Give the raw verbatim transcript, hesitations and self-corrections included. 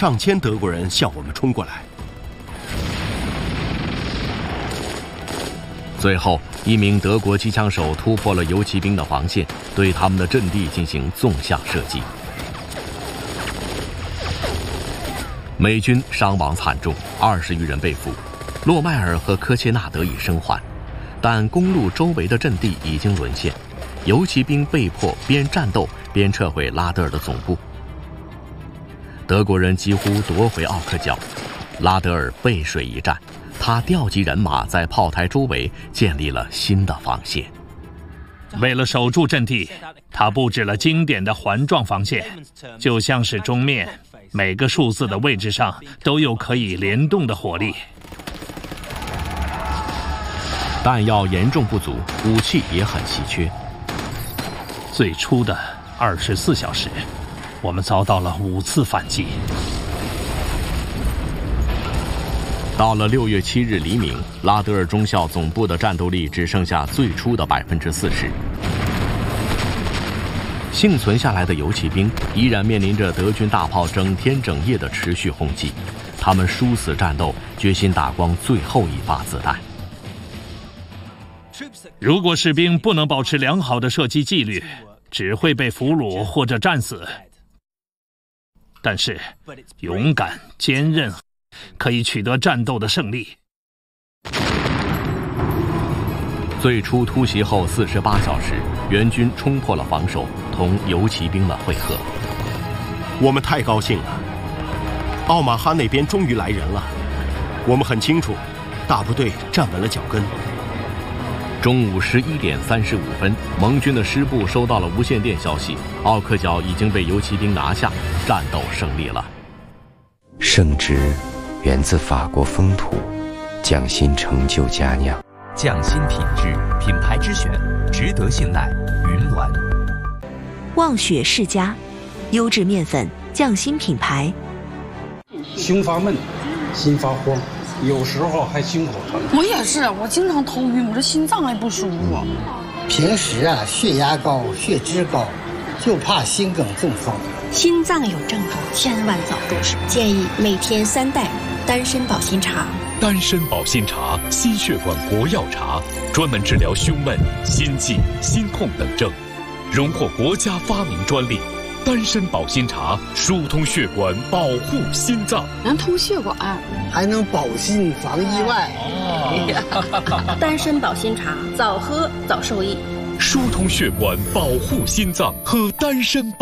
上千德国人向我们冲过来。 最后，一名德国机枪手突破了游骑兵的防线，对他们的阵地进行纵向射击。美军伤亡惨重，二十余人被俘，洛迈尔和科切纳得以生还，但公路周围的阵地已经沦陷，游骑兵被迫边战斗边撤回拉德尔的总部。德国人几乎夺回奥克角，拉德尔背水一战，他调集人马在炮台周围建立了新的防线。 为了守住阵地，他布置了经典的环状防线，就像是钟面，每个数字的位置上都有可以联动的火力。 弹药严重不足，武器也很稀缺。 最初的二十四小时，我们遭到了五次反击。 到了六月七日黎明，拉德尔中校总部的战斗力只剩下最初的百分之四十。幸存下来的游骑兵依然面临着德军大炮整天整夜的持续轰击，他们殊死战斗，决心打光最后一发子弹。 如果士兵不能保持良好的射击纪律，只会被俘虏或者战死。但是，勇敢、坚韧，可以取得战斗的胜利。 最初突袭后四十八小时，援军冲破了防守，同游骑兵们会合。 我们太高兴了，奥马哈那边终于来人了。我们很清楚，大部队站稳了脚跟。 中午十一点三十五分，盟军的师部收到了无线电消息，奥克角已经被游骑兵拿下，战斗胜利了。 圣旨源自法国风土，匠心成就佳酿， 匠心品质，品牌之选，值得信赖。云峦望雪世家，优质面粉，匠心品牌。 胸发闷，心发慌，有时候还心口疼。 我也是，我经常头晕，我这心脏还不舒服。 平时啊，血压高，血脂高，就怕心梗中风。 心脏有症状，千万早重视。建议每天三袋丹参保心茶。 丹参保心茶，心血管国药茶，专门治疗胸闷、心悸、心痛等症，荣获国家发明专利。丹参保心茶疏通血管，保护心脏， 能通血管， 还能保心防意外。 哦、丹参保心茶，早喝早受益。 疏通血管，保护心脏，喝丹参保。